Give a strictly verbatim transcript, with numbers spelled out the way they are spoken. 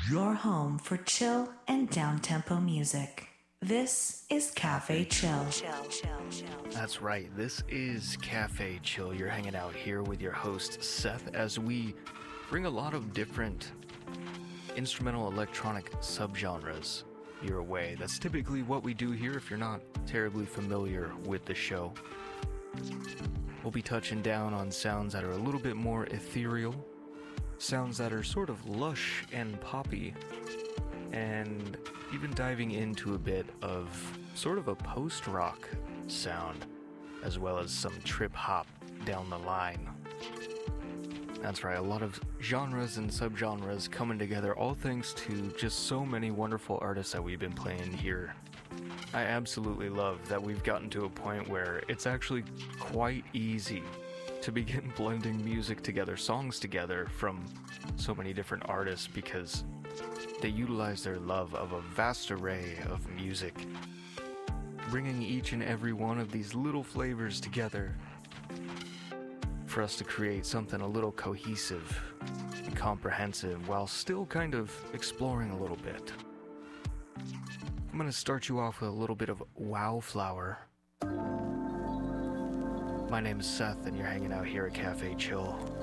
Your home for chill and down-tempo music. This is Cafe Chill. That's right, this is Cafe Chill. You're hanging out here with your host, Seth, as we bring a lot of different instrumental electronic subgenres your way. That's typically what we do here if you're not terribly familiar with the show. We'll be touching down on sounds that are a little bit more ethereal, sounds that are sort of lush and poppy, and even diving into a bit of sort of a post-rock sound, as well as some trip-hop down the line. That's right, a lot of genres and subgenres coming together, all thanks to just so many wonderful artists that we've been playing here. I absolutely love that we've gotten to a point where it's actually quite easy to begin blending music together, songs together from so many different artists, because they utilize their love of a vast array of music, bringing each and every one of these little flavors together for us to create something a little cohesive and comprehensive while still kind of exploring a little bit. I'm going to start you off with a little bit of Wow Flower. My name is Seth, and you're hanging out here at Cafe Chill.